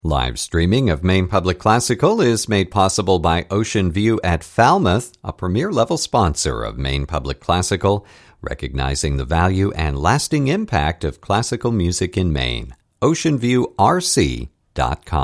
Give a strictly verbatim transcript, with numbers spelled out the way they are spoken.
Live streaming of Maine Public Classical is made possible by Ocean View at Falmouth, a premier-level sponsor of Maine Public Classical, recognizing the value and lasting impact of classical music in Maine. ocean view r c dot com